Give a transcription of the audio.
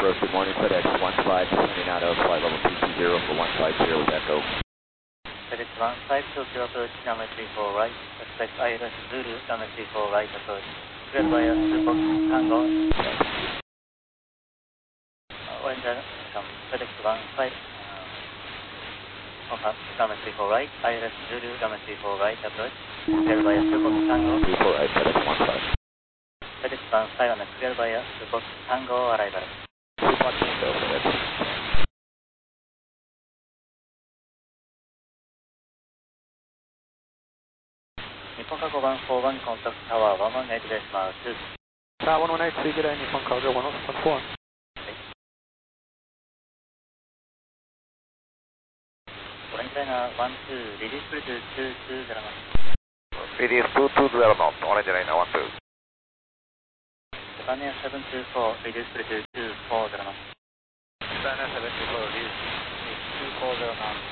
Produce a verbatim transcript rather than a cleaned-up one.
Rose, good morning. FedEx one five sending out of flight level two two zero for one five zero with Echo. FedEx one five Tokyo approach, runway three four right. Expect I L S Zulu, runway three four right approach. Cleared by a Super Tango. Winder from FedEx one five. Uh, runway three four right. I L S Zulu, runway three four right approach. Cleared by a Super Tango. three four right, FedEx one five. FedEx one five on the cleared by a Super Tango arrival. two one Tango, FedEx. 日本cargo one four one contact tower one one eight decimal two. Tower one one eight, three good day, Nippon Cargo one one four. Orange Liner one two, release Bluetooth two two zero knot. Release two two zero knot, Orange Liner one two. Japan Air seven two four, release Bluetooth two four zero knot. Japan Air seven two four, release two four zero knot.